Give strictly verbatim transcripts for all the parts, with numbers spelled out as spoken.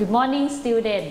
Good morning student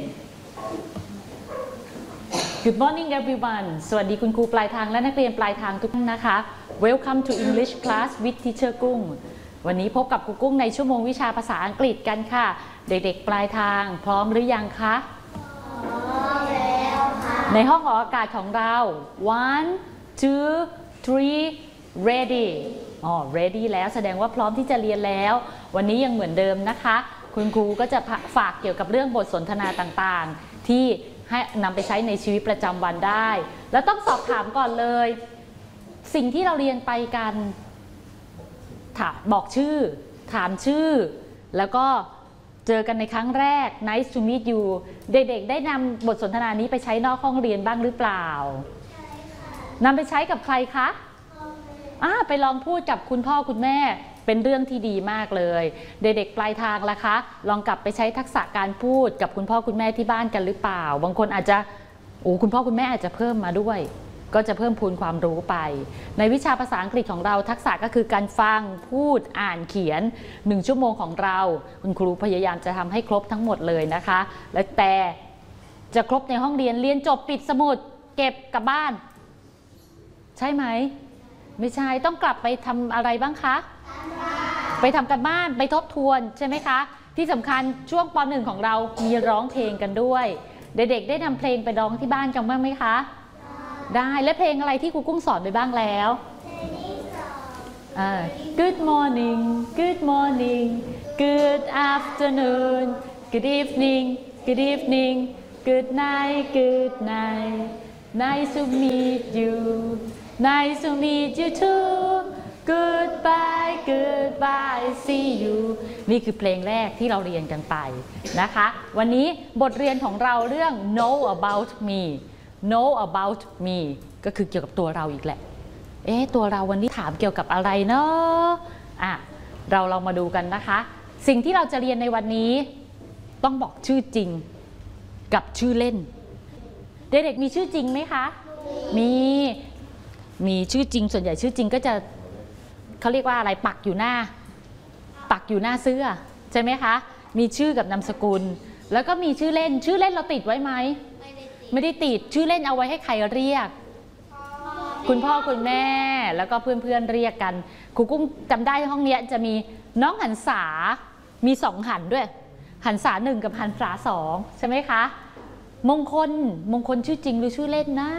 Good morning everyone สวัสดีคุณครูปลายทางและนักเรียนปลายทางทุกท่านนะคะ Welcome to English class with Teacher กุ้งวันนี้พบกับครูกุ้งในชั่วโมงวิชาภาษาอังกฤษกันค่ะเด็กๆปลายทางพร้อมหรือยังคะพร้อมแล้วค่ะในห้องออกอากาศของเรา one two three ready อ๋อ ready แล้วแสดงว่าพร้อมที่จะเรียนแล้ววันนี้ยังเหมือนเดิมนะคะคุณครูก็จะฝากเกี่ยวกับเรื่องบทสนทนาต่างๆที่ให้นำไปใช้ในชีวิตประจำวันได้แล้วต้องสอบถามก่อนเลยสิ่งที่เราเรียนไปกันถามบอกชื่อถามชื่อแล้วก็เจอกันในครั้งแรก Nice to meet you เด็กๆได้นำบทสนทนานี้ไปใช้นอกห้องเรียนบ้างหรือเปล่าใช่ค่ะนำไปใช้กับใครคะอ่าไปลองพูดกับคุณพ่อคุณแม่เป็นเรื่องที่ดีมากเลยเด็กๆปลายทางล่ะคะลองกลับไปใช้ทักษะการพูดกับคุณพ่อคุณแม่ที่บ้านกันหรือเปล่าบางคนอาจจะโอ้คุณพ่อคุณแม่อาจจะเพิ่มมาด้วยก็จะเพิ่มพูนความรู้ไปในวิชาภาษาอังกฤษของเราทักษะก็คือการฟังพูดอ่านเขียนหนึ่งชั่วโมงของเราคุณครูพยายามจะทำให้ครบทั้งหมดเลยนะคะและแต่จะครบในห้องเรียนเรียนจบปิดสมุดเก็บกลับบ้านใช่ไหมไม่ใช่ต้องกลับไปทำอะไรบ้างคะไปทำกันบ้านไปทบทวนใช่ไหมคะที่สำคัญช่วงป.หนึ่งของเรามีร้องเพลงกันด้วยเด็กๆได้นำเพลงไปร้องที่บ้านกันบ้างไหมคะได้และเพลงอะไรที่ครูกุ้งสอนไปบ้างแล้ว Good morning Good morning Good afternoon Good evening Good evening Good night Good night Nice to meet you Nice to meet you too Goodbye Goodbye See you นี่คือเพลงแรกที่เราเรียนกันไปนะคะวันนี้บทเรียนของเราเรื่อง Know about me Know about me ก็คือเกี่ยวกับตัวเราอีกแหละเอ๊ะตัวเราวันนี้ถามเกี่ยวกับอะไรเนาะอ่ะเราเรามาดูกันนะคะสิ่งที่เราจะเรียนในวันนี้ต้องบอกชื่อจริงกับชื่อเล่นเด็กๆมีชื่อจริงไหมคะมีมีชื่อจริงส่วนใหญ่ชื่อจริงก็จะเขาเรียกว่าอะไรปักอยู่หน้าปักอยู่หน้าเสื้อใช่ไหมคะมีชื่อกับนามสกุลแล้วก็มีชื่อเล่นชื่อเล่นเราติดไว้ไหมไม่ได้ติดชื่อเล่นเอาไว้ให้ใครเรียกคุณพ่อคุณแม่แล้วก็เพื่อนๆเรียกกันครูกุ้งจำได้ห้องนี้จะมีน้องหันษามีสองหันด้วยหันษาหนึ่งกับหันษาสองใช่ไหมคะมงคลมงคลชื่อจริงหรือชื่อเล่นนะ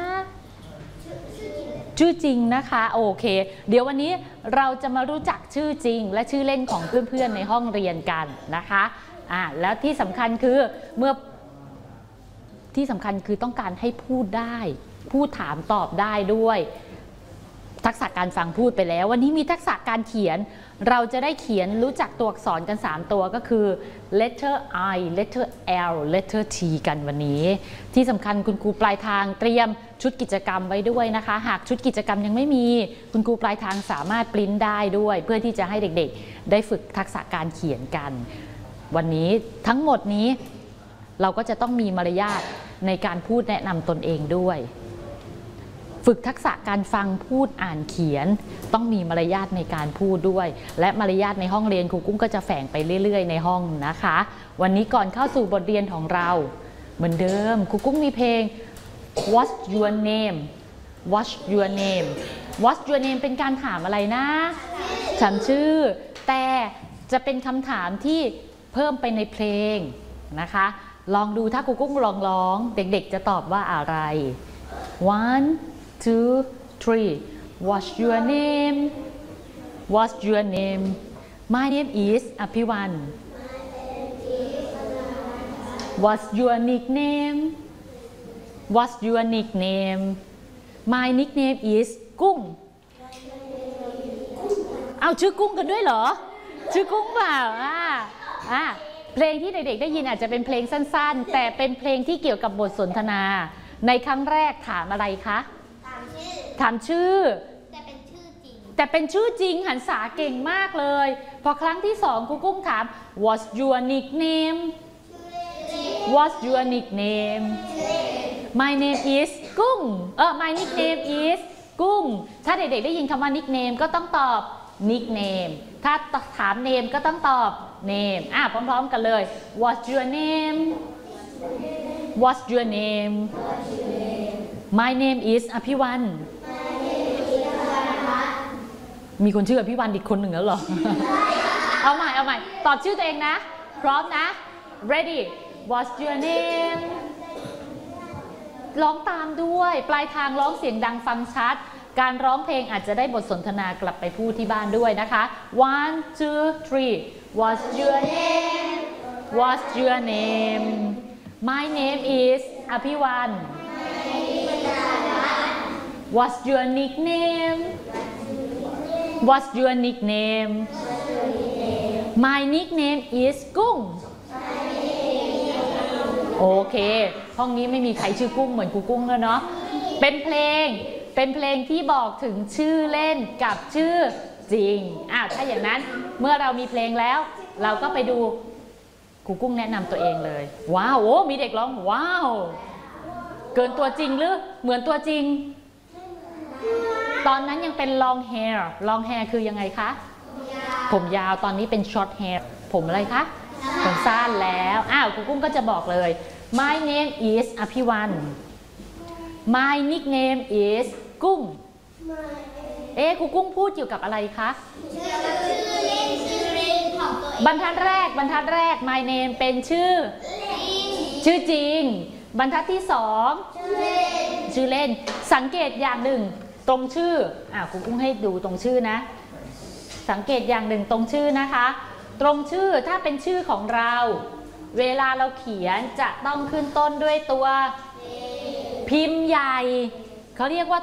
ชื่อจริงนะคะโอเคเดี๋ยววันนี้เราจะมารู้จักชื่อจริงและชื่อเล่นของเพื่อนๆในห้องเรียนกันนะคะอ่าแล้วที่สำคัญคือเมื่อที่สำคัญคือต้องการให้พูดได้พูดถามตอบได้ด้วยทักษะการฟังพูดไปแล้ววันนี้มีทักษะการเขียนเราจะได้เขียนรู้จักตัวอักษรกันสามตัวก็คือ letter I letter L letter T กันวันนี้ที่สำคัญคุณครูปลายทางเตรียมชุดกิจกรรมไว้ด้วยนะคะหากชุดกิจกรรมยังไม่มีคุณครูปลายทางสามารถปริ้นได้ด้วยเพื่อที่จะให้เด็กๆได้ฝึกทักษะการเขียนกันวันนี้ทั้งหมดนี้เราก็จะต้องมีมารยาทในการพูดแนะนำตนเองด้วยฝึกทักษะการฟังพูดอ่านเขียนต้องมีมารยาทในการพูดด้วยและมารยาทในห้องเรียนครูกุ้งก็จะแฝงไปเรื่อยๆในห้องนะคะวันนี้ก่อนเข้าสู่บทเรียนของเราเหมือนเดิมครูกุ้งมีเพลง What's your name What's your name What's your name เป็นการถามอะไรนะถามชื่อแต่จะเป็นคำถามที่เพิ่มไปในเพลงนะคะลองดูถ้าครูกุ้งลองร้องเด็กๆจะตอบว่าอะไร one two three What's your name What's your name My name is อภิวัน What's your nickname What's your nickname My nickname is กุ้งเอาชื่อกุ้งกันด้วยเหรอชื่อกุ้งเปล่าอ่าอ่าเพลงที่เด็กๆได้ยินอาจจะเป็นเพลงสั้นๆแต่เป็นเพลงที่เกี่ยวกับบทสนทนาในครั้งแรกถามอะไรคะถามชื่อถามชื่อแต่เป็นชื่อจริงแต่เป็นชื่อจริงหันษาเก่งมากเลยพอครั้งที่สองครูกุ้งถาม What's your nickname What's your nickname My name is กุ้งเออ My nickname is กุ้งถ้าเด็กๆได้ยินคำว่า nickname ก็ต้องตอบ nickname ถ้าถาม name ก็ต้องตอบ name อ่ะพร้อมๆกันเลย What's your name What's your name My name is อภิวันมีคนชื่ออภิวันอีกคนหนึ่งแล้วเหรอ เอาใหม่เอาใหม่ตอบชื่อตัวเองนะพร้อมนะ ready What's your name ร้องตามด้วยปลายทางร้องเสียงดังฟังชัดการร้องเพลงอาจจะได้บทสนทนากลับไปพูดที่บ้านด้วยนะคะ one two three What's your name What's your name My name is อภิวัน What's your nickname What's your nickname My nickname is กุ้งโอเคห้องนี้ไม่มีใครชื่อกุ้งเหมือนครูกุ้งแล้วเนาะเป็นเพลงเป็นเพลงที่บอกถึงชื่อเล่นกับชื่อจริงอ่ะถ้าอย่างนั้นเมื่อเรามีเพลงแล้วเราก็ไปดูครูกุ้งแนะนำตัวเองเลยว้าวโอ้มีเด็กร้องว้าวเกินตัวจริงหรือเหมือนตัวจริงตอนนั้นยังเป็น long hair long hair คือยังไงคะผมยาวตอนนี้เป็น short hair ผมอะไรคะผมสั้นแล้วอ้าวครูกุ้งก็จะบอกเลย My name is อภิวัน My nickname is กุ้งเอ๊ะครูกุ้งพูดเกี่ยวกับอะไรคะบรรทัดแรกบรรทัดแรก My name เป็นชื่อชื่อจริงบรรทัดที่สองชื่อเล่นสังเกตอย่างหนึ่งตรงชื่ออ่ะครูกุ้งให้ดูตรงชื่อนะสังเกตอย่างหนึ่งตรงชื่อนะคะตรงชื่อถ้าเป็นชื่อของเราเวลาเราเขียนจะต้องขึ้นต้นด้วยตัวพิมพ์ใหญ่เขาเรียกว่า